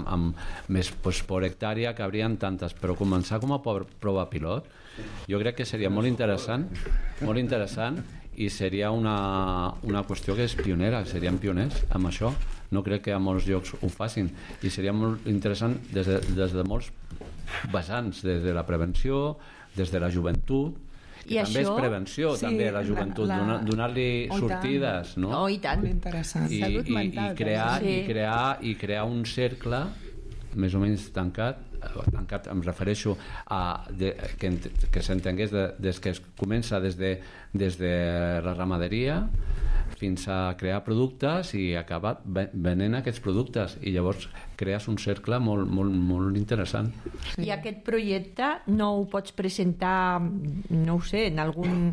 amb més per hectàrea que haurien tantes, però començar com a prova pilot jo crec que seria molt interessant i seria una qüestió que és pionera, seríem pioners amb això, no crec que a molts llocs ho facin i seria molt interessant des de molts vessants, des de la prevenció, des de la joventut. I també és prevenció, també, la joventut, donar-li sortides, no? Oh, i tant. Salut mental. I crear un cercle més o menys tancat em refereixo a que s'entengués des que es comença des de la ramaderia fins a crear productes i acabar venent aquests productes i llavors crees un cercle molt, molt, molt interessant. I aquest projecte no ho pots presentar, no ho sé, en algun...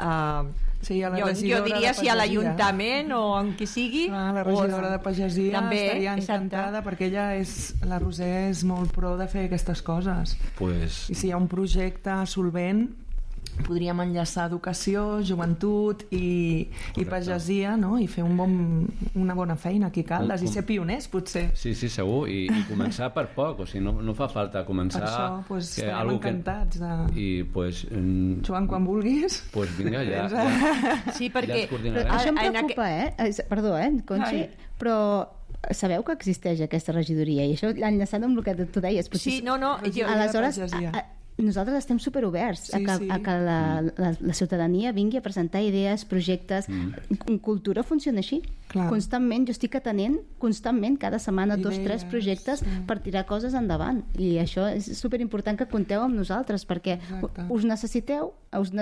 jo diria si a l'Ajuntament o en qui sigui. La regidora de Pagesia també, estaria encantada perquè la Roser és molt pro de fer aquestes coses. I si hi ha un projecte solvent podríem enllaçar educació, joventut i pagesia, no? I fer una bona feina aquí a Caldes i ser pioners, potser. Sí, segur, i començar per poc, o sigui, no fa falta començar... Per això, estarem encantats de... Joan, quan vulguis. Doncs vinga, ja. Sí, perquè... Això em preocupa, Perdó, Conxi, però sabeu que existeix aquesta regidoria i això l'ha enllaçat amb el que tu deies. Sí, no, aleshores... Nosaltres estem superoberts a que la ciutadania vingui a presentar idees, projectes. Cultura funciona així. Constantment, jo estic atenent constantment, cada setmana, 2 o 3 projectes per tirar coses endavant. I això és superimportant que compteu amb nosaltres perquè us necessitem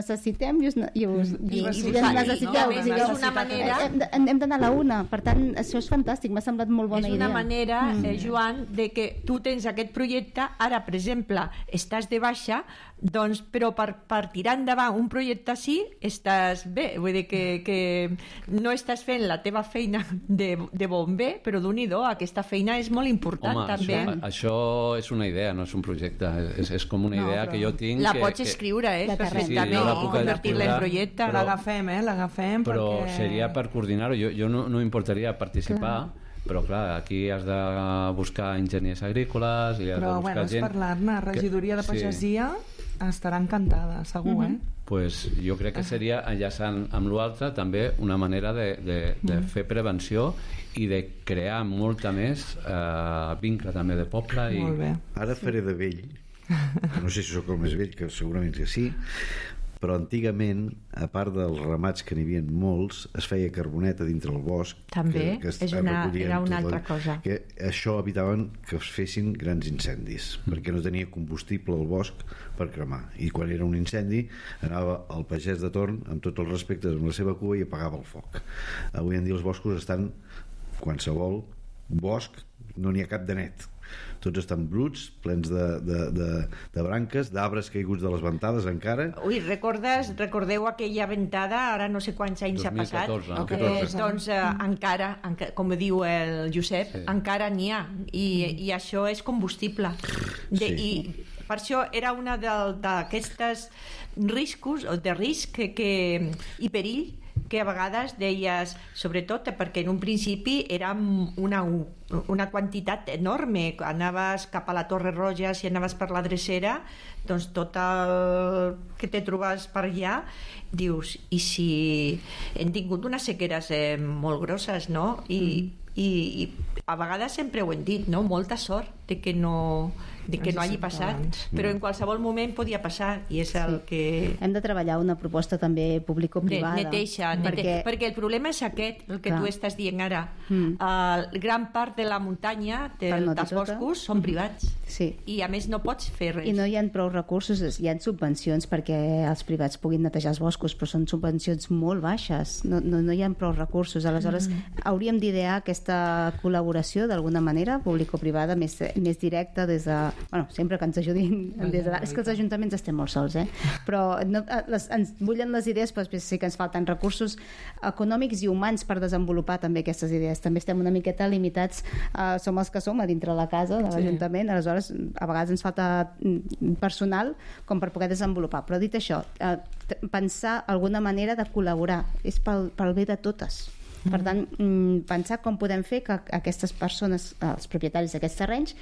i us necessiteu. És una manera... Hem d'anar a la una. Per tant, això és fantàstic. M'ha semblat molt bona idea. És una manera, Joan, de que tu tens aquest projecte, ara, per exemple, estàs de baixa, doncs, però per tirar endavant un projecte així estàs bé, vull dir que no estàs fent la teva feina de bomber, però d'un-i-do, aquesta feina és molt important. També. Això és una idea, no és un projecte, és com una idea que jo tinc. La pots escriure, perfectament, i convertir-la en projecte. L'agafem, però seria per coordinar-ho, jo no importaria participar, però clar, aquí has de buscar enginyers agrícoles i has de buscar gent... és parlar-ne, regidoria de pagesia estarà encantada, segur, Pues jo crec que seria, enllaçant amb l'altre, també una manera de fer prevenció i de crear molta més vincle també de poble. Molt bé. Ara faré de vell, no sé si sóc el més vell, que segurament que sí, però antigament, a part dels ramats que n'hi havia molts, es feia carboneta dintre el bosc. També, era una altra cosa. Que això evitaven que es fessin grans incendis, perquè no tenia combustible al bosc per cremar. I quan era un incendi, anava el pagès de torn, amb tots els respectes, amb la seva cua i apagava el foc. Avui en dia els boscos estan, qualsevol bosc, no n'hi ha cap de net. Tots estan bruts, plens de branques, d'arbres caiguts de les ventades encara. Ui, recordeu aquella ventada, ara no sé quants anys ha passat, doncs encara, com diu el Josep, encara n'hi ha, i això és combustible. I per això era una d'aquestes riscos de risc i perill que a vegades deies, sobretot perquè en un principi era una quantitat enorme, anaves cap a la Torre Roja, si anaves per la Drecera, doncs tot el que te trobes per allà, dius, i si hem tingut unes sequeres molt grosses, no? I a vegades sempre ho hem dit, no? Molta sort de que no hagi passat, però en qualsevol moment podia passar, i és el que... Hem de treballar una proposta també público-privada. Neteja, perquè el problema és aquest, el que tu estàs dient ara. Gran part de la muntanya, dels boscos, són privats. I a més no pots fer res. I no hi ha prou recursos, hi ha subvencions perquè els privats puguin netejar els boscos, però són subvencions molt baixes, no hi ha prou recursos. Aleshores hauríem d'idear aquesta col·laboració d'alguna manera, público-privada, més directa, des de... sempre que ens ajudin és que els ajuntaments estem molt sols, però ens bullen les idees, però sí que ens falten recursos econòmics i humans per desenvolupar també aquestes idees. També estem una miqueta limitats, som els que som a dintre la casa de l'Ajuntament, aleshores a vegades ens falta personal com per poder desenvolupar, però dit això, pensar alguna manera de col·laborar és pel bé de totes. Per tant, pensar com podem fer que aquestes persones, els propietaris d'aquests terrenys,